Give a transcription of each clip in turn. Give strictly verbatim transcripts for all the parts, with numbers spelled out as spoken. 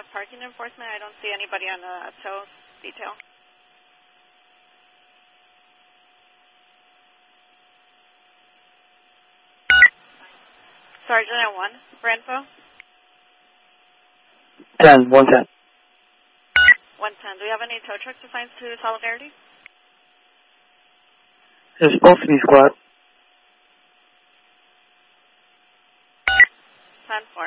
have parking enforcement. I don't see anybody on the tow detail. Sergeant at one, for info. ten, one ten. one ten. Do we have any tow trucks assigned to Solidarity? There's supposed to be squad. ten four.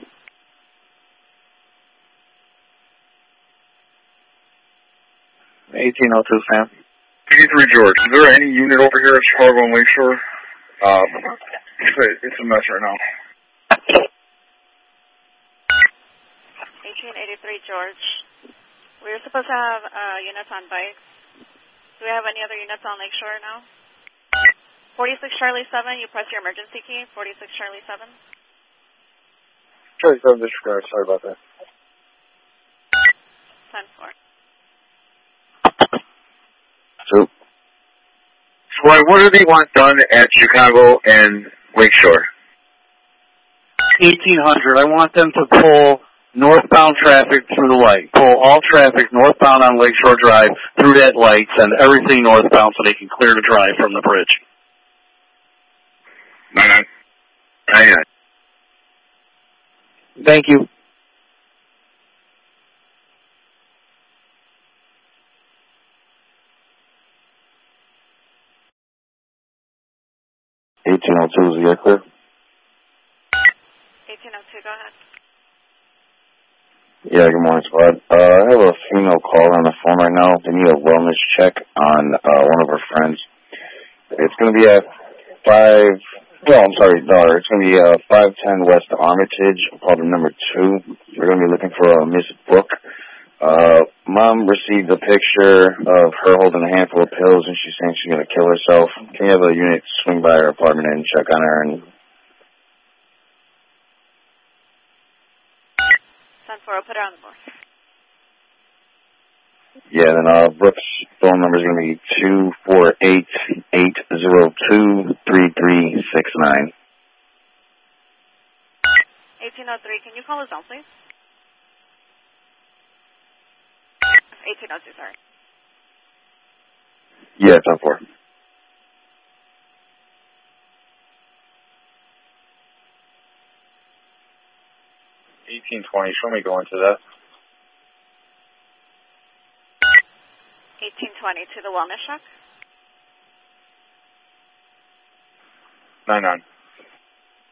eighteen oh two, Sam. fifty-three George, is there any unit over here at Chicago and Lakeshore? Um, it's a mess right now. eighteen eighty-three George. We're supposed to have uh, units on bikes. Do we have any other units on Lakeshore now? forty-six Charlie seven, you press your emergency key. forty-six Charlie seven. Charlie seven disregard, sorry about that. ten four. So, Troy, what do they want done at Chicago and Lakeshore? eighteen hundred. I want them to pull northbound traffic through the light. Pull all traffic northbound on Lakeshore Drive through that light. Send everything northbound so they can clear the drive from the bridge. nine nine. nine nine. Thank you. eighteen oh two, is the clear? eighteen oh two, go ahead. Yeah, good morning, squad. Uh, I have a female caller on the phone right now. They need a wellness check on uh, one of her friends. It's going to be at five, well, I'm sorry, daughter. It's going to be uh, five ten West Armitage, apartment number two. We're going to be looking for a Miss Book. Uh, Mom received a picture of her holding a handful of pills, and she's saying she's going to kill herself. Can you have a unit swing by her apartment and check on her? And ten four, I'll put her on the board. yeah, then uh, Brooks' phone number is going to be two four eight, eight zero two, three three six nine. eighteen oh three, can you call us out, please? eighteen oh two, sorry. Yeah, ten four. eighteen twenty, show me going to that. eighteen twenty to the wellness shack. nine nine.